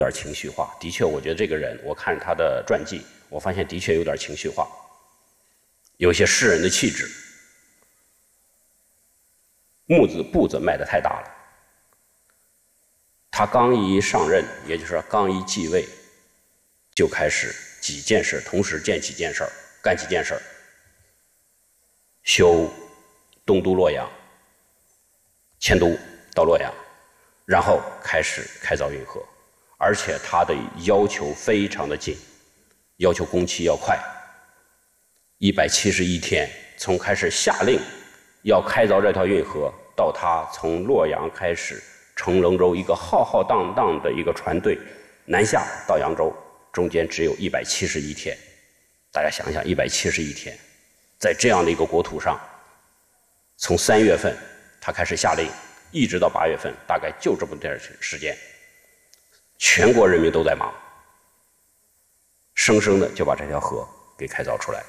点情绪化。的确，我觉得这个人，我看他的传记，我发现的确有点情绪化，有些诗人的气质。步子迈得太大了。他刚一上任，也就是说刚一继位，就开始几件事同时干几件事，修东都洛阳，迁都到洛阳，然后开始开凿运河，而且他的要求非常的紧，要求工期要快，171天，从开始下令要开凿这条运河，到他从洛阳开始乘龙舟一个浩浩荡荡的一个船队南下到扬州，中间只有171天。大家想想，171天，在这样的一个国土上，从3月份他开始下令，一直到8月份，大概就这么点时间，全国人民都在忙，生生的就把这条河给开凿出来了。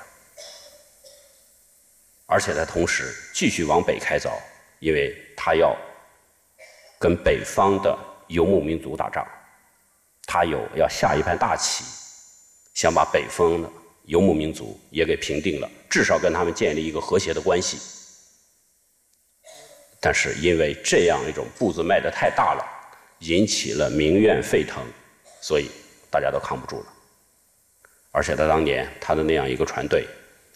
而且他同时继续往北开凿，因为他要跟北方的游牧民族打仗，他要下一盘大棋，想把北方的游牧民族也给平定了，至少跟他们建立一个和谐的关系。但是因为这样一种步子迈得太大了，引起了民怨沸腾，所以大家都扛不住了。而且他当年他的那样一个船队，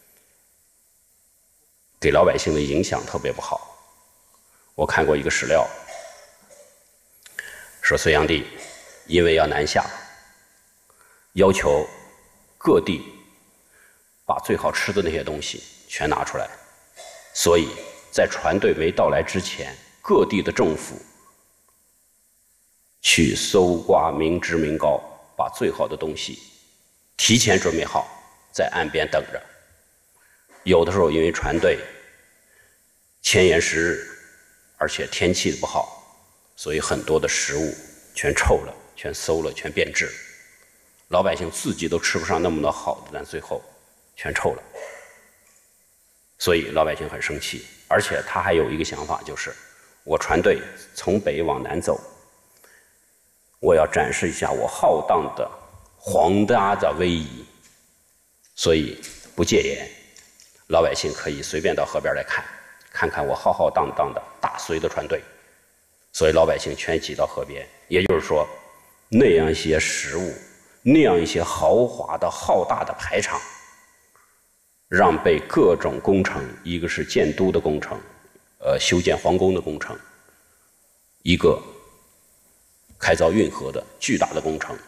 给老百姓的影响特别不好。我看过一个史料，说隋炀帝因为要南下，要求各地把最好吃的那些东西全拿出来，所以在船队没到来之前，各地的政府去搜刮民脂民膏，把最好的东西提前准备好，在岸边等着。有的时候因为船队迁延时日，而且天气不好，所以很多的食物全臭了，全馊了，全变质了。老百姓自己都吃不上那么多好的，但最后全臭了。所以老百姓很生气，而且他还有一个想法，就是我船队从北往南走，我要展示一下我浩荡的皇家的威仪，所以不戒严，老百姓可以随便到河边来看看我浩浩荡荡的大隋的船队。所以老百姓全挤到河边，也就是说，那样一些食物，那样一些豪华的浩大的排场，让被各种工程，一个是建都的工程，修建皇宫的工程，一个开凿运河的巨大的工程，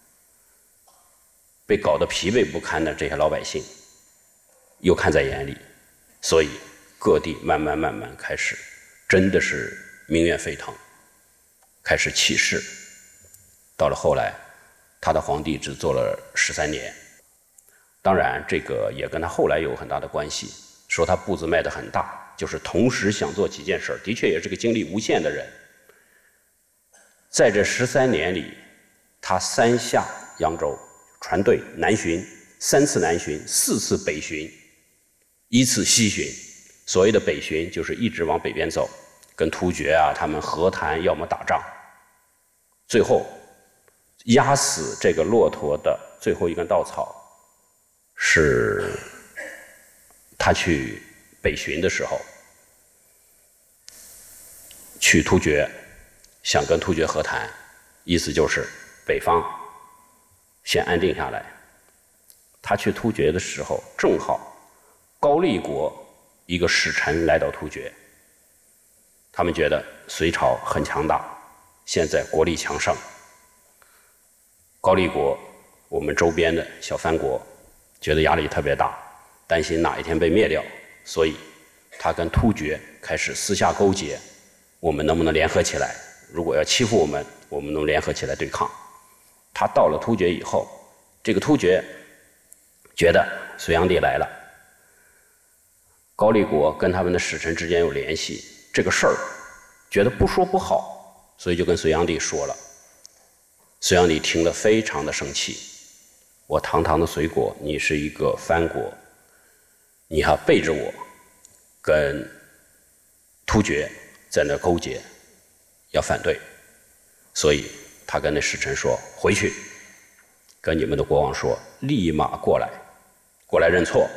被搞得疲惫不堪的这些老百姓又看在眼里，所以各地慢慢开始真的是民怨沸腾，开始起事。到了后来，他的皇帝只做了13年，当然这个也跟他后来有很大的关系，说他步子迈得很大，就是同时想做几件事，的确也是个精力无限的人。在这13年里，他3下扬州，船队南巡，3次南巡，4次北巡，1次西巡。所谓的北巡就是一直往北边走，跟突厥啊他们和谈，要么打仗。最后压死这个骆驼的最后一根稻草，是他去北巡的时候，去突厥，想跟突厥和谈，意思就是北方先安定下来。他去突厥的时候，正好高丽国一个使臣来到突厥，他们觉得隋朝很强大，现在国力强盛，高丽国我们周边的小藩国觉得压力特别大，担心哪一天被灭掉，所以他跟突厥开始私下勾结，我们能不能联合起来，如果要欺负我们，我们能联合起来对抗。他到了突厥以后，这个突厥觉得隋炀帝来了，高丽国跟他们的使臣之间有联系，这个事儿觉得不说不好，所以就跟隋炀帝说了。隋炀帝听了非常的生气，我堂堂的隋国，你是一个藩国，你还背着我跟突厥在那勾结，要反对，所以他跟那使臣说：“回去，跟你们的国王说，立马过来，过来认错。”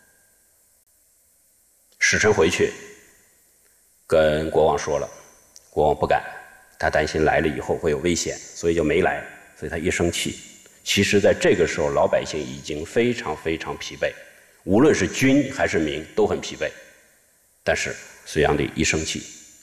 使臣回去跟国王说了，国王不敢，他担心来了以后会有危险，所以就没来。所以他一生气，其实在这个时候，老百姓已经非常非常疲惫，无论是军还是民都很疲惫。但是隋炀帝一生气，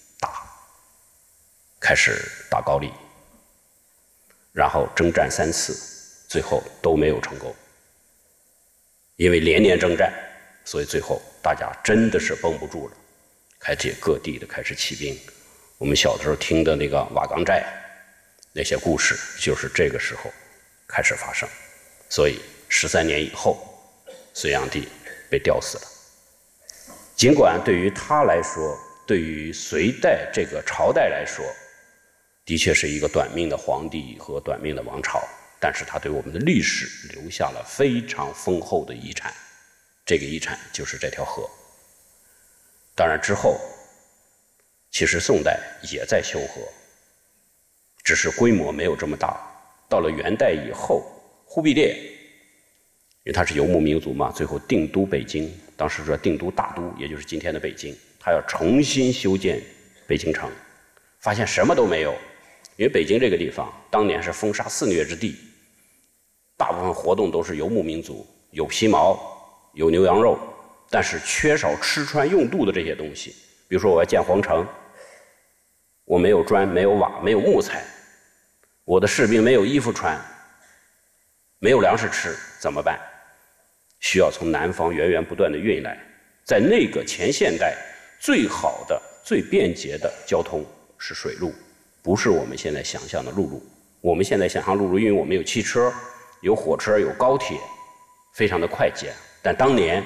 开始打高丽，然后征战3次，最后都没有成功。因为连年征战，所以最后大家真的是绷不住了，开始各地的开始起兵。我们小的时候听的那个瓦岗寨那些故事，就是这个时候开始发生。所以13年以后，隋炀帝被吊死了。尽管对于他来说，对于隋代这个朝代来说，的确是一个短命的皇帝和短命的王朝，但是他对我们的历史留下了非常丰厚的遗产。这个遗产就是这条河。当然之后，其实宋代也在修河，只是规模没有这么大。到了元代以后，忽必烈，因为他是游牧民族嘛，最后定都北京，当时说定都大都，也就是今天的北京，他要重新修建北京城，发现什么都没有。因为北京这个地方当年是风沙肆虐之地，大部分活动都是游牧民族，有皮毛，有牛羊肉，但是缺少吃穿用度的这些东西。比如说我要建皇城，我没有砖，没有瓦，没有木材，我的士兵没有衣服穿，没有粮食吃，怎么办？需要从南方源源不断的运来。在那个前现代，最好的最便捷的交通是水路，不是我们现在想象的陆路。我们现在想象陆路，因为我们有汽车，有火车，有高铁，非常的快捷。但当年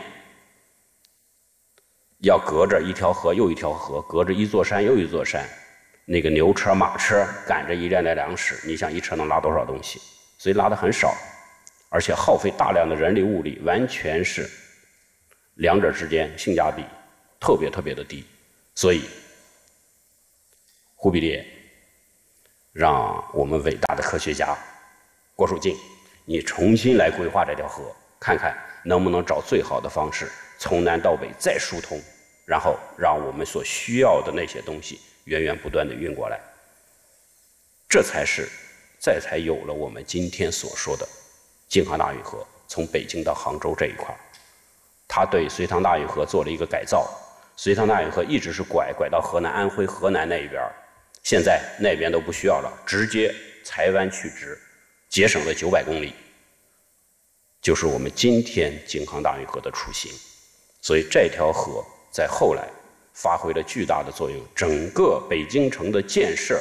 要隔着一条河又一条河，隔着一座山又一座山，那个牛车马车赶着一辆辆粮食，你想一车能拉多少东西？所以拉得很少，而且耗费大量的人力物力，完全是两者之间性价比特别特别的低。所以忽必烈让我们伟大的科学家郭树静，你重新来规划这条河，看看能不能找最好的方式，从南到北再疏通，然后让我们所需要的那些东西源源不断的运过来。这才有了我们今天所说的京杭大运河，从北京到杭州这一块。他对隋唐大运河做了一个改造，隋唐大运河一直是拐到河南安徽河南那一边，现在那边都不需要了，直接裁湾取直，节省了900公里，就是我们今天京杭大运河的雏形。所以这条河在后来发挥了巨大的作用，整个北京城的建设，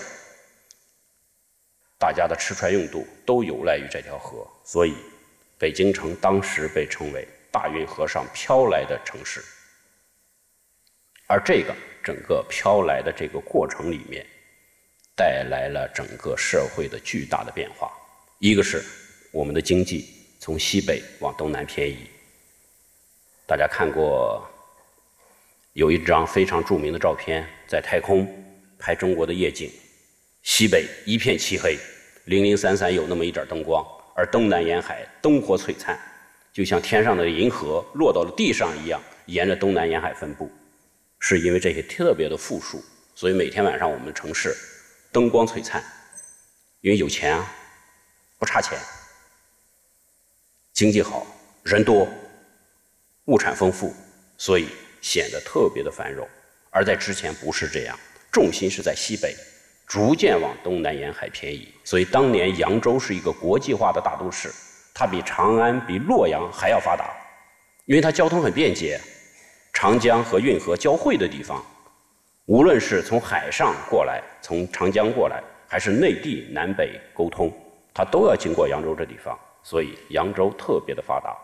大家的吃穿用度都有赖于这条河。所以北京城当时被称为大运河上飘来的城市。而这个整个飘来的这个过程里面，带来了整个社会的巨大的变化。一个是我们的经济从西北往东南偏移。大家看过有一张非常著名的照片，在太空拍中国的夜景，西北一片漆黑，零零散散有那么一点灯光，而东南沿海灯火璀璨，就像天上的银河落到了地上一样，沿着东南沿海分布。是因为这些特别的富庶，所以每天晚上我们的城市灯光璀璨，因为有钱啊，不差钱，经济好，人多，物产丰富，所以显得特别的繁荣。而在之前不是这样，重心是在西北，逐渐往东南沿海偏移。所以当年扬州是一个国际化的大都市，它比长安、比洛阳还要发达，因为它交通很便捷，长江和运河交汇的地方，无论是从海上过来，从长江过来，还是内地南北沟通，它都要经过扬州这地方，所以扬州特别的发达。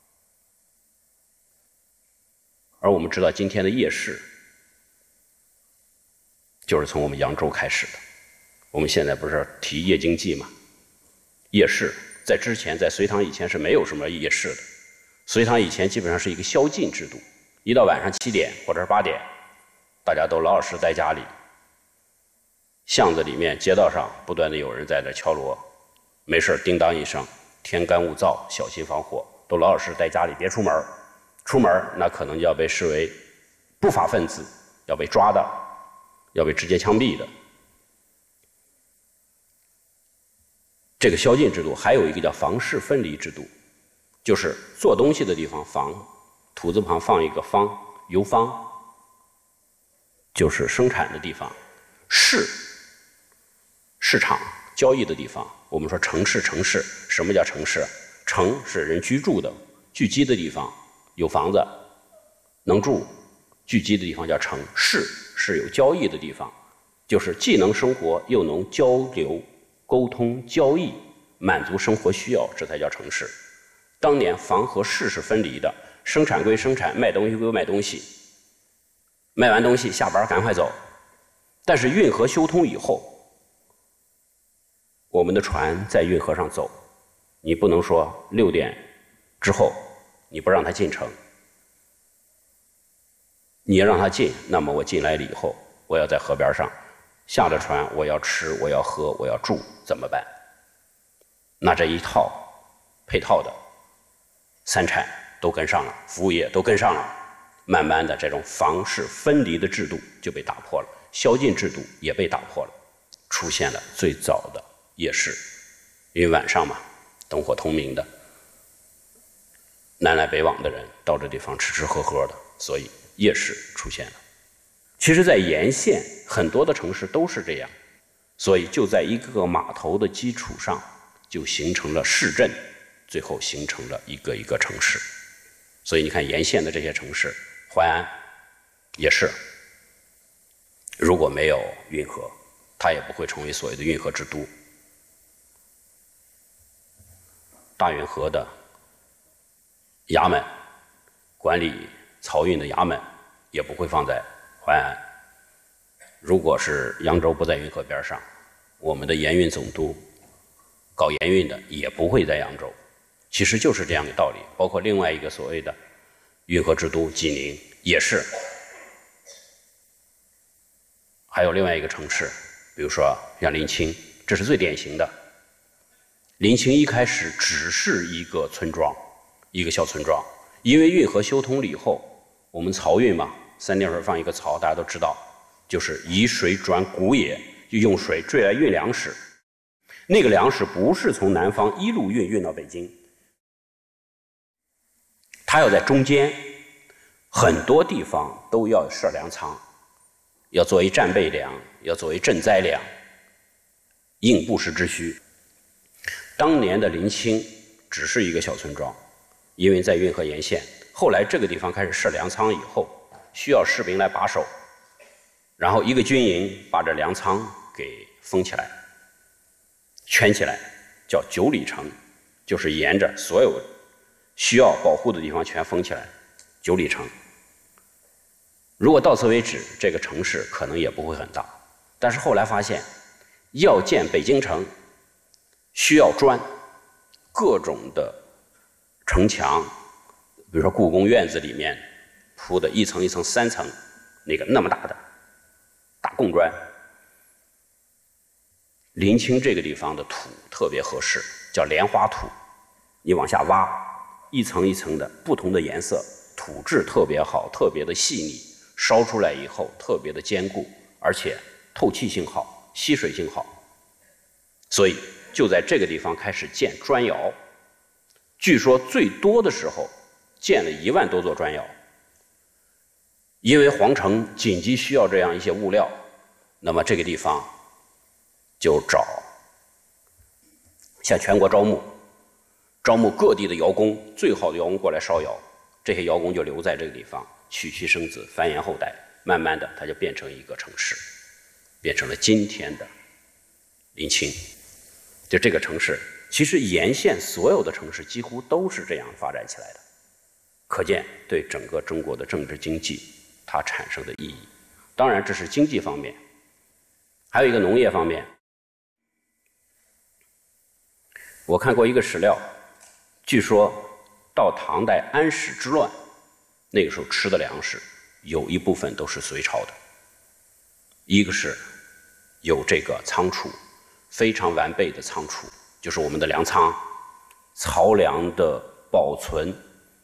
而我们知道今天的夜市就是从我们扬州开始的。我们现在不是提夜经济吗？夜市在之前，在隋唐以前是没有什么夜市的。隋唐以前基本上是一个宵禁制度，一到晚上7点或者是8点，大家都老老实在家里巷子里面、街道上不断的有人在这敲锣，没事叮当一声，天干物燥，小心防火，都老老实实在家里别出门，出门那可能就要被视为不法分子，要被抓的，要被直接枪毙的。这个宵禁制度还有一个叫房事分离制度，就是做东西的地方房，土字旁放一个方，油坊就是生产的地方，市场交易的地方。我们说城市，什么叫城市？城是人居住的聚集的地方，有房子能住聚集的地方叫城。市是有交易的地方，就是既能生活又能交流沟通交易，满足生活需要，这才叫城市。当年房和市是分离的，生产归生产，卖东西归卖东西，卖完东西下班赶快走。但是运河修通以后，我们的船在运河上走，你不能说6点之后你不让它进城，你让它进，那么我进来了以后，我要在河边上下了船，我要吃，我要喝，我要住，怎么办？那这一套配套的三产都跟上了，服务业都跟上了，慢慢的这种房市分离的制度就被打破了，宵禁制度也被打破了，出现了最早的夜市。因为晚上嘛，灯火通明的，南来北往的人到这地方吃吃喝喝的，所以夜市出现了。其实在沿线很多的城市都是这样，所以就在一个码头的基础上就形成了市镇，最后形成了一个一个城市。所以你看沿线的这些城市，淮安也是，如果没有运河，它也不会成为所谓的运河之都。大运河的衙门，管理漕运的衙门也不会放在淮安。如果是扬州不在运河边上，我们的盐运总督搞盐运的也不会在扬州。其实就是这样的道理。包括另外一个所谓的运河之都济宁也是，还有另外一个城市，比如说像临清，这是最典型的。临清一开始只是一个村庄，一个小村庄，因为运河修通了以后，我们漕运嘛，3点水放一个漕，大家都知道，就是以水转谷也，就用水坠来运粮食。那个粮食不是从南方一路运到北京，它要在中间，很多地方都要设粮仓，要作为战备粮，要作为赈灾粮，应不时之需。当年的临清只是一个小村庄，因为在运河沿线，后来这个地方开始设粮仓以后，需要士兵来把守，然后一个军营把这粮仓给封起来，圈起来，叫9里城，就是沿着所有需要保护的地方全封起来，9里城。如果到此为止，这个城市可能也不会很大。但是后来发现，要建北京城，需要砖，各种的城墙，比如说故宫院子里面铺的一层一层3层，那么大的大贡砖。临清这个地方的土特别合适，叫莲花土，你往下挖，一层一层的不同的颜色，土质特别好，特别的细腻，烧出来以后特别的坚固，而且透气性好，吸水性好。所以就在这个地方开始建砖窑，据说最多的时候建了1万多座砖窑。因为皇城紧急需要这样一些物料，那么这个地方就向全国招募各地的窑工，最好的窑工过来烧窑，这些窑工就留在这个地方娶妻生子，繁衍后代，慢慢的它就变成一个城市，变成了今天的临清。就这个城市，其实沿线所有的城市几乎都是这样发展起来的，可见对整个中国的政治经济它产生的意义。当然这是经济方面，还有一个农业方面。我看过一个史料，据说到唐代安史之乱，那个时候吃的粮食有一部分都是隋朝的。一个是有这个仓储，非常完备的仓储，就是我们的粮仓，漕粮的保存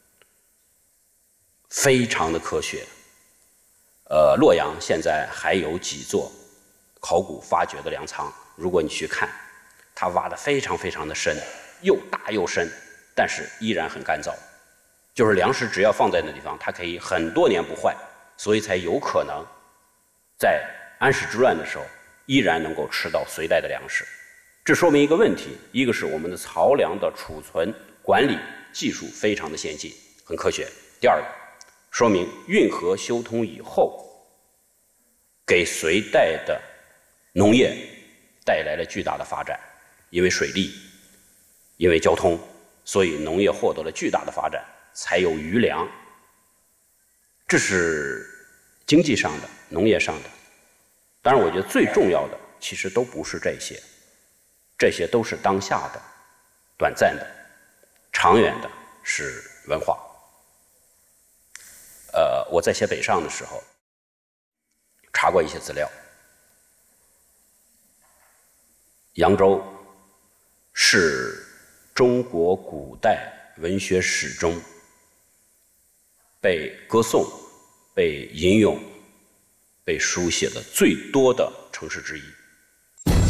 非常的科学。洛阳现在还有几座考古发掘的粮仓，如果你去看，它挖得非常非常的深，又大又深，但是依然很干燥。就是粮食只要放在那地方，它可以很多年不坏，所以才有可能在安史之乱的时候依然能够吃到隋代的粮食。这说明一个问题，一个是我们的漕粮的储存管理技术非常的先进，很科学。第二个，说明运河修通以后，给隋代的农业带来了巨大的发展。因为水利，因为交通，所以农业获得了巨大的发展，才有余粮。这是经济上的、农业上的。当然，我觉得最重要的其实都不是这些，这些都是当下的、短暂的，长远的是文化。我在写北上的时候查过一些资料，扬州是中国古代文学史中被歌颂、被吟咏、被书写的最多的城市之一。